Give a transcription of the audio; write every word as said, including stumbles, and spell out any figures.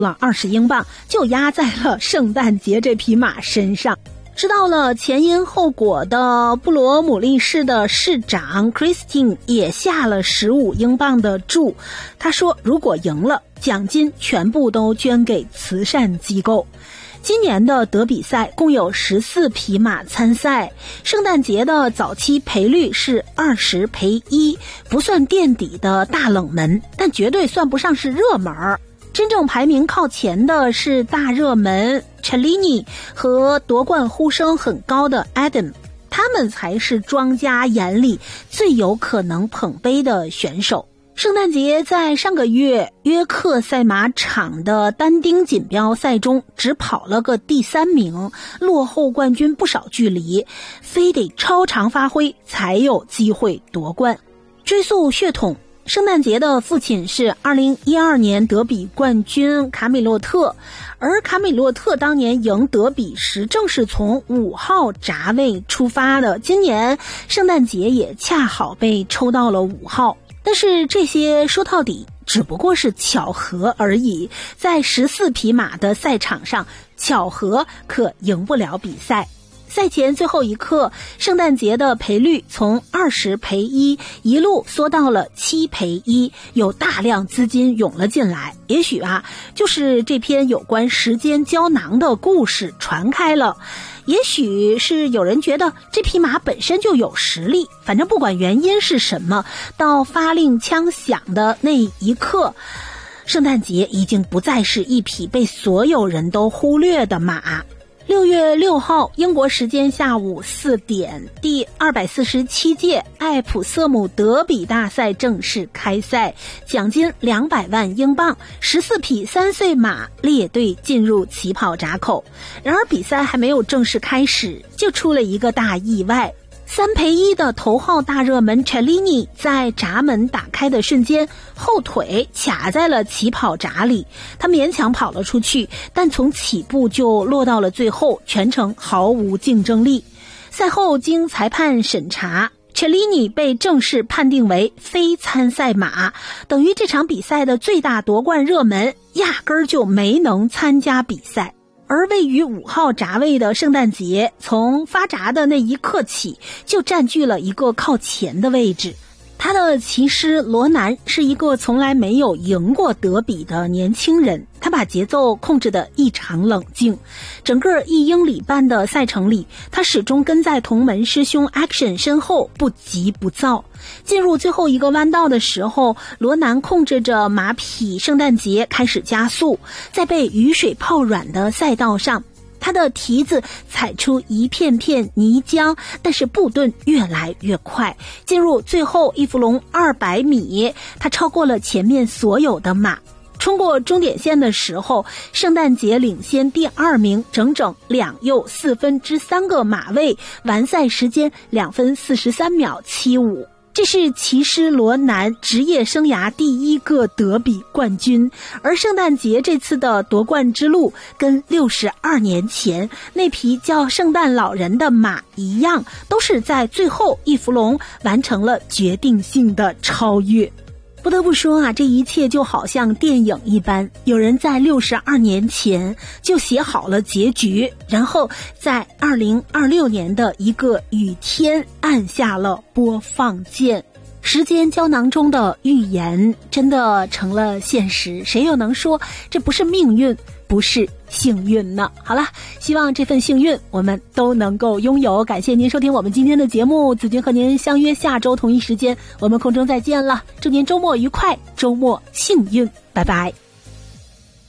了二十英镑，就压在了圣诞节这匹马身上。知道了前因后果的布罗姆利市的市长 Christine 也下了十五英镑的注，他说如果赢了，奖金全部都捐给慈善机构。今年的德比赛共有十四匹马参赛，圣诞节的早期赔率是二十赔一，不算垫底的大冷门，但绝对算不上是热门。真正排名靠前的是大热门 Cellini 和夺冠呼声很高的 Adam， 他们才是庄家眼里最有可能捧杯的选手。圣诞节在上个月约克赛马场的单丁锦标赛中只跑了个第三名，落后冠军不少距离，非得超常发挥才有机会夺冠。追溯血统，圣诞节的父亲是二零一二年德比冠军卡米洛特，而卡米洛特当年赢德比时正是从五号闸位出发的，今年圣诞节也恰好被抽到了五号。但是这些说到底只不过是巧合而已，在十四匹马的赛场上，巧合可赢不了比赛。赛前最后一刻，圣诞节的赔率从二十赔一一路缩到了七赔一，有大量资金涌了进来。也许啊，就是这篇有关时间胶囊的故事传开了，也许是有人觉得这匹马本身就有实力，反正不管原因是什么，到发令枪响的那一刻，圣诞节已经不再是一匹被所有人都忽略的马。六月六号，英国时间下午四点，第二百四十七届艾普瑟姆德比大赛正式开赛，奖金两百万英镑，十四匹三岁马列队进入起跑闸口。然而比赛还没有正式开始，就出了一个大意外。三赔一的头号大热门 Cellini 在闸门打开的瞬间，后腿卡在了起跑闸里，他勉强跑了出去，但从起步就落到了最后，全程毫无竞争力。赛后经裁判审查， Cellini 被正式判定为非参赛马，等于这场比赛的最大夺冠热门压根儿就没能参加比赛。而位于五号闸位的圣诞节，从发闸的那一刻起就占据了一个靠前的位置。他的骑师罗南是一个从来没有赢过德比的年轻人，他把节奏控制得异常冷静。整个一英里半的赛程里，他始终跟在同门师兄 Action 身后，不急不躁。进入最后一个弯道的时候，罗南控制着马匹圣诞节开始加速，在被雨水泡软的赛道上，他的蹄子踩出一片片泥浆，但是步顿越来越快。进入最后一伏龙二百米，他超过了前面所有的马。冲过终点线的时候，圣诞节领先第二名整整两又四分之三个马位，完赛时间两分四十三秒七五。这是骑师罗南职业生涯第一个德比冠军，而圣诞节这次的夺冠之路跟六十二年前那匹叫圣诞老人的马一样，都是在最后一伏龙完成了决定性的超越。不得不说啊，这一切就好像电影一般，有人在六十二年前就写好了结局，然后在二零二六年的一个雨天按下了播放键。时间胶囊中的预言真的成了现实，谁又能说这不是命运，不是幸运呢？好了，希望这份幸运我们都能够拥有。感谢您收听我们今天的节目，子君和您相约下周同一时间，我们空中再见了。祝您周末愉快，周末幸运，拜拜。